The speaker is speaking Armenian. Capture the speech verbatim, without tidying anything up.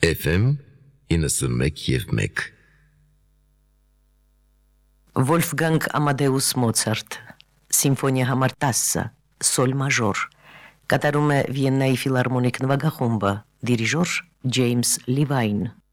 Էֆ էմ իննսունմեկ և մեկ Վոլֆգանգ Ամադեուս Մոցարտ, Սիմֆոնիա համար տասը, Սոլ մաժոր, կատարում է Վիեննայի ֆիլհարմոնիկ նվագախումբը, դիրիժոր Ջեյմս Լիվայն։